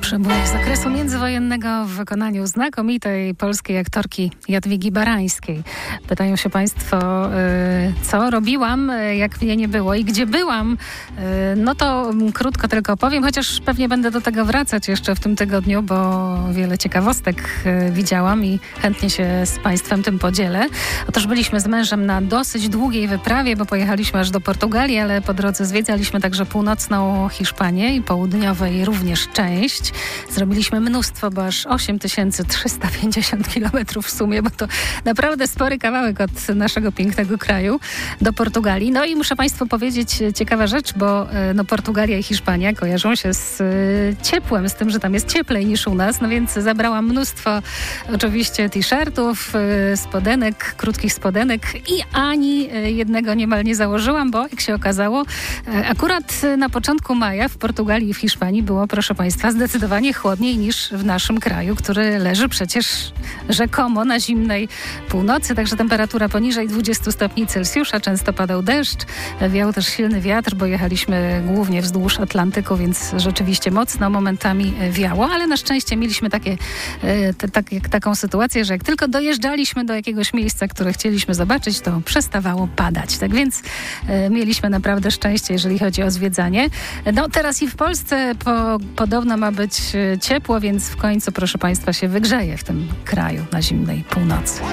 Przebój z zakresu międzywojennego w wykonaniu znakomitej polskiej aktorki Jadwigi Barańskiej. Pytają się Państwo, co robiłam, jak mnie nie było i gdzie byłam. No to krótko tylko powiem, chociaż pewnie będę do tego wracać jeszcze w tym tygodniu, bo wiele ciekawostek widziałam i chętnie się z Państwem tym podzielę. Otóż byliśmy z mężem na dosyć długiej wyprawie, bo pojechaliśmy aż do Portugalii, ale po drodze zwiedzaliśmy także północną Hiszpanię i południowej również część. Zrobiliśmy mnóstwo, bo aż 8350 kilometrów w sumie, bo to naprawdę spory kawałek od naszego pięknego kraju do Portugalii. No i muszę Państwu powiedzieć ciekawa rzecz, bo Portugalia i Hiszpania kojarzą się z ciepłem, z tym, że tam jest cieplej niż u nas, no więc zabrałam mnóstwo oczywiście t-shirtów, spodenek, krótkich spodenek i ani jednego niemal nie założyłam, bo jak się okazało, akurat na początku maja w Portugalii i w Hiszpanii było, proszę Państwa, zdecydowanie chłodniej niż w naszym kraju, który leży przecież rzekomo na zimnej północy, także temperatura poniżej 20 stopni Celsjusza, często padał deszcz, wiał też silny wiatr, bo jechaliśmy głównie wzdłuż Atlantyku, więc rzeczywiście mocno momentami wiało, ale na szczęście mieliśmy taką sytuację, że jak tylko dojeżdżaliśmy do jakiegoś miejsca, które chcieliśmy zobaczyć, to przestawało padać. Tak więc mieliśmy naprawdę szczęście, jeżeli chodzi o zwiedzanie. No teraz i w Polsce podobno ma być ciepło, więc w końcu, proszę Państwa, się wygrzeje w tym kraju na zimnej północy.